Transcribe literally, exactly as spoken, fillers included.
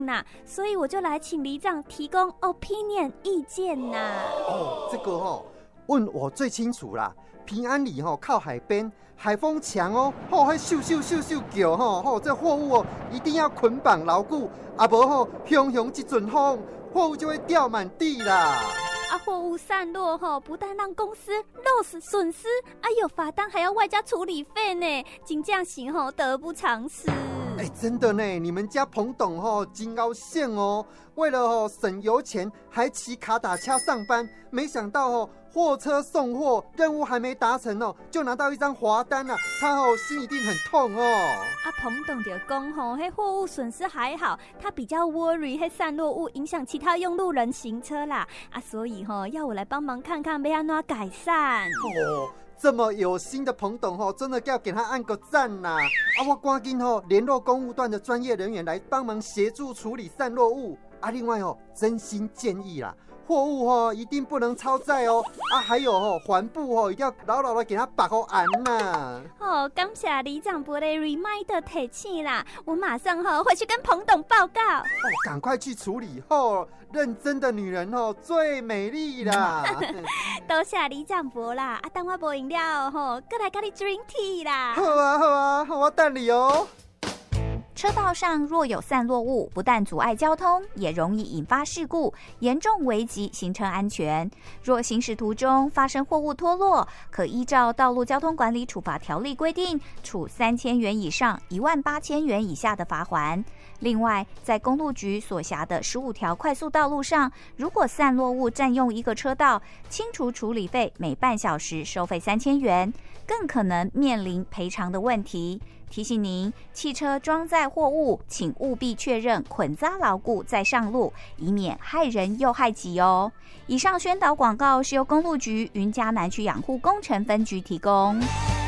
呐，所以我就来请里长提供 opinion 意见呐。 哦，这个哦，问我最清楚啦。平安里吼靠海边，海风强哦，吼会咻咻咻咻叫吼，吼这货物哦一定要捆绑牢固，啊无吼汹汹一阵风，货物就会掉满地啦。 啊，货物散落吼，不但让公司 loss 损失，啊有罚单还要外加处理费呢，真正是吼得不偿失。 哎、欸，真的呢，你们家彭董吼真高兴哦，为了吼省油钱，还骑卡打车上班，没想到吼。货车送货任务还没达成哦，就拿到一张罚单啊！他哦心一定很痛哦。 啊，彭董就讲吼，迄货物损失还好，他比较 worry 迄散落物影响其他用路人行车啦。啊，所以吼要我来帮忙看看要安怎改善。 哦，这么有心的彭董吼，真的要给他按个赞呐！啊，我赶紧吼联络公务段的专业人员来帮忙协助处理散落物。啊，另外哦，真心建议啦。货物哦一定不能超载哦，啊还有哦环部哦一定要牢牢的给它绑好安呐。 哦，感谢里长伯的 reminder 提醒啦，我马上哈、哦、回去跟彭董报告。哦， 赶快去处理哦，认真的女人哦最美丽啦。 多谢里长伯啦，啊等我无饮料吼，过来跟你 drink tea 啦。 好啊好啊，我等你哦。 车道上若有散落物，不但阻碍交通，也容易引发事故，严重危及行车安全。若行驶途中发生货物脱落，可依照《道路交通管理处罚条例》规定，处三千元以上一万八千元以下的罚锾。另外，在公路局所辖的十五条快速道路上，如果散落物占用一个车道，清除处理费每半小时收费三千元，更可能面临赔偿的问题。提醒您，汽车装载货物，请务必确认捆扎牢固再上路，以免害人又害己哦。以上宣导广告是由公路局云嘉南区养护工程分局提供。